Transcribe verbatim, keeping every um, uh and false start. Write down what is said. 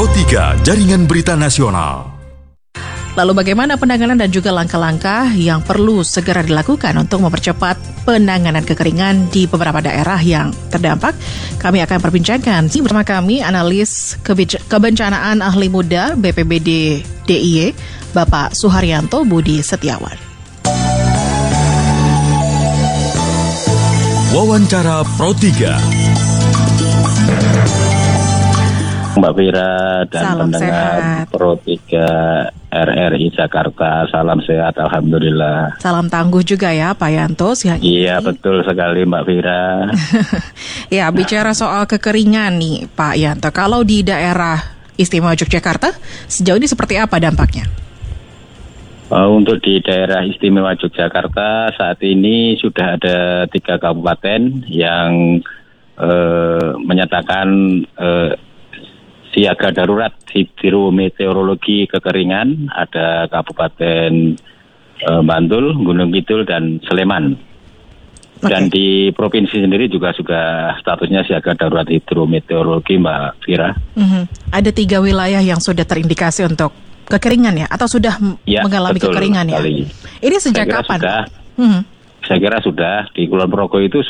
Pro tiga, Jaringan Berita Nasional. Lalu bagaimana penanganan dan juga langkah-langkah yang perlu segera dilakukan untuk mempercepat penanganan kekeringan di beberapa daerah yang terdampak? Kami akan perbincangkan bersama kami analis kebic- kebencanaan ahli muda B P B D D I Y, Bapak Suharyanto Budi Setiawan. Wawancara Pro tiga. Mbak Fira dan Salam pendengar sehat. Pro tiga R R I Jakarta, salam sehat, alhamdulillah. Salam tangguh juga ya Pak Yanto siang ini. Iya betul sekali Mbak Fira. Ya, bicara soal kekeringan nih Pak Yanto, kalau di daerah Istimewa Yogyakarta sejauh ini seperti apa dampaknya? Uh, untuk di daerah Istimewa Yogyakarta saat ini sudah ada tiga kabupaten yang uh, menyatakan uh, siaga darurat hidrometeorologi kekeringan. Ada Kabupaten uh, Bantul, Gunung Kidul, dan Sleman. Okay. Dan di provinsi sendiri juga sudah statusnya siaga darurat hidrometeorologi, Mbak Fira. Mm-hmm. Ada tiga wilayah yang sudah terindikasi untuk kekeringan ya, atau sudah ya, mengalami kekeringan sekali. Ya? Ini sejak Saya kapan? Sudah, mm-hmm. Saya kira sudah di Kulon Progo itu